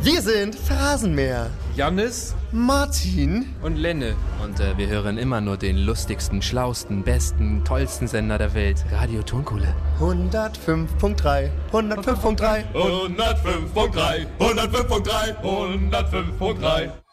Wir sind Phrasenmäher. Jannis Martin und Lenne. Und wir hören immer nur den lustigsten, schlausten, besten, tollsten Sender der Welt. Radio Tonkuhle. 105.3, 105.3, 105.3, 105.3, 105.3.